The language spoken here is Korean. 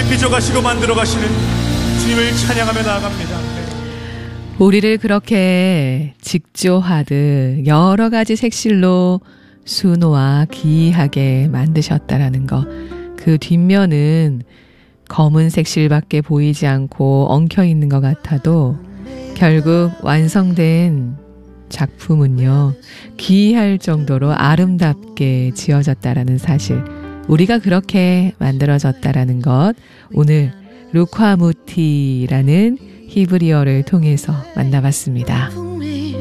빚어가시고 만들어가시는 주님을 찬양하며 나아갑니다. 우리를 그렇게 직조하듯 여러 가지 색실로 순호와 기이하게 만드셨다라는 것. 그 뒷면은 검은색 실밖에 보이지 않고 엉켜있는 것 같아도 결국 완성된 작품은요, 기이할 정도로 아름답게 지어졌다라는 사실, 우리가 그렇게 만들어졌다라는 것, 오늘 루카무티라는 히브리어를 통해서 만나봤습니다.